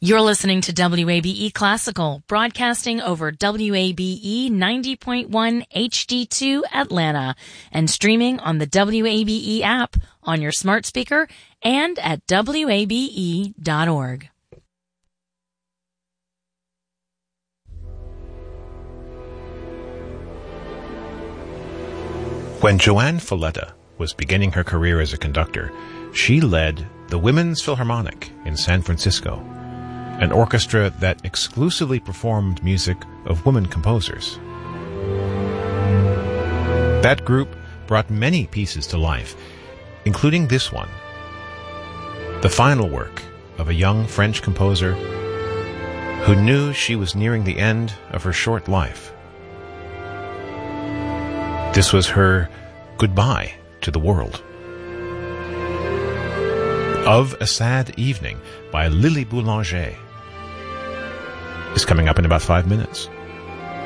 You're listening to WABE Classical, broadcasting over WABE 90.1 HD2 Atlanta, and streaming on the WABE app on your smart speaker and at WABE.org. When Joanne Falletta was beginning her career as a conductor, she led the Women's Philharmonic in San Francisco, an orchestra that exclusively performed music of women composers. That group brought many pieces to life, including this one, the final work of a young French composer who knew she was nearing the end of her short life. This was her goodbye to the world. Of a Sad Evening by Lily Boulanger is coming up in about 5 minutes.